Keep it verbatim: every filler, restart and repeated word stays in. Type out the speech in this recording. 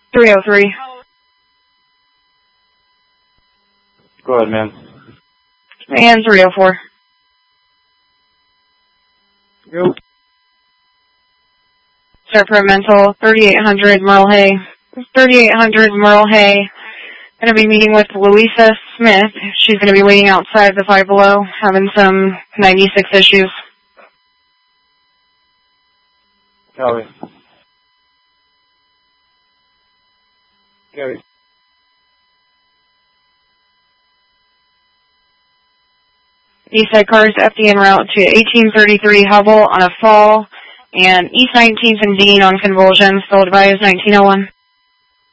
three oh three. Go ahead, man. And three oh four. Go. Sacramento, thirty-eight hundred Merle Hay. thirty-eight hundred Merle Hay. Going to be meeting with Louisa Smith. She's going to be waiting outside the Five Below, having some ninety-six issues. Copy. Copy. Eastside cars F D en route to eighteen thirty-three Hubble on a fall, and East nineteenth and Dean on convulsions. Still advised nineteen oh one.